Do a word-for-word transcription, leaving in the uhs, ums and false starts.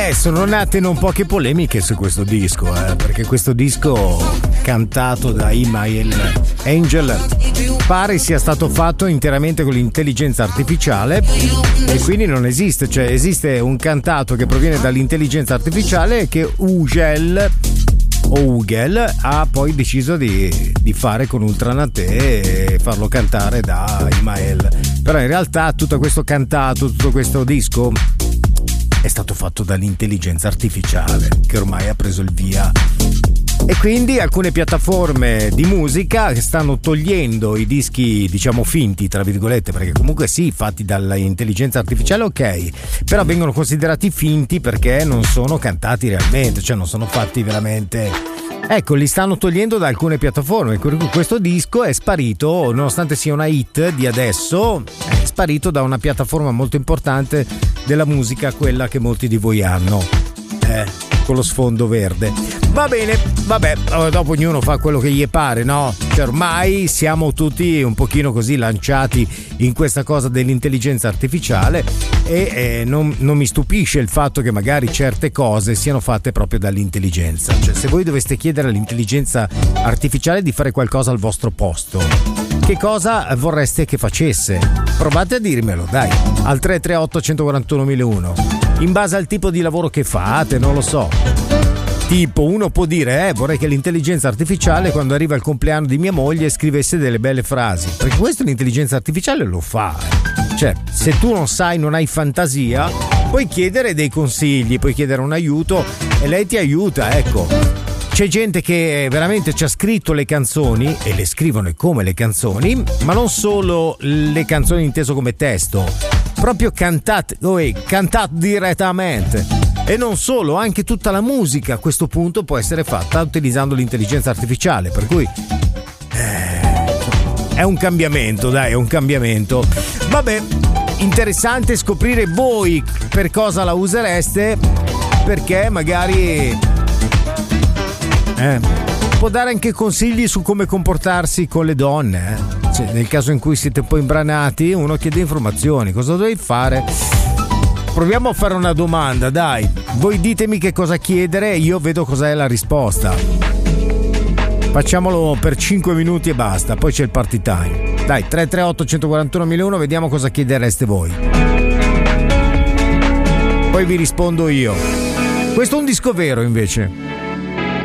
Eh, sono nate non poche polemiche su questo disco, eh, perché questo disco cantato da Imael Angel pare sia stato fatto interamente con l'intelligenza artificiale e quindi non esiste, cioè esiste un cantato che proviene dall'intelligenza artificiale che Ugel o Ugel ha poi deciso di, di fare con Ultranate e farlo cantare da Imael. Però in realtà tutto questo cantato, tutto questo disco è stato fatto dall'intelligenza artificiale che ormai ha preso il via. E quindi alcune piattaforme di musica stanno togliendo i dischi, diciamo finti tra virgolette, perché comunque sì, fatti dall'intelligenza artificiale, ok, però vengono considerati finti perché non sono cantati realmente, cioè non sono fatti veramente. Ecco, li stanno togliendo da alcune piattaforme. Questo disco è sparito, nonostante sia una hit di adesso, è sparito da una piattaforma molto importante della musica, quella che molti di voi hanno, eh, con lo sfondo verde. Va bene, vabbè, dopo ognuno fa quello che gli pare, no? Cioè, ormai siamo tutti un pochino così lanciati in questa cosa dell'intelligenza artificiale e eh, non, non mi stupisce il fatto che magari certe cose siano fatte proprio dall'intelligenza. Cioè, se voi doveste chiedere all'intelligenza artificiale di fare qualcosa al vostro posto, che cosa vorreste che facesse? Provate a dirmelo, dai, al tre tre otto uno quattro uno mille uno, in base al tipo di lavoro che fate, non lo so. Tipo, uno può dire, eh, vorrei che l'intelligenza artificiale quando arriva il compleanno di mia moglie scrivesse delle belle frasi, perché questo l'intelligenza artificiale lo fa. Cioè, se tu non sai, non hai fantasia, puoi chiedere dei consigli, puoi chiedere un aiuto e lei ti aiuta, ecco. C'è gente che veramente ci ha scritto le canzoni e le scrivono come le canzoni, ma non solo le canzoni inteso come testo, proprio cantate, oh, cantate direttamente. E non solo, anche tutta la musica a questo punto può essere fatta utilizzando l'intelligenza artificiale, per cui eh, è un cambiamento, dai, è un cambiamento. Vabbè, interessante scoprire voi per cosa la usereste, perché magari eh, può dare anche consigli su come comportarsi con le donne, eh. Cioè, nel caso in cui siete un po' imbranati, uno chiede informazioni, cosa dovevi fare? Proviamo a fare una domanda, dai. Voi ditemi che cosa chiedere e io vedo cos'è la risposta. Facciamolo per cinque minuti e basta, poi c'è il party time. Dai, tre tre otto uno quattro uno mille uno, vediamo cosa chiedereste voi. Poi vi rispondo io. Questo è un disco vero invece.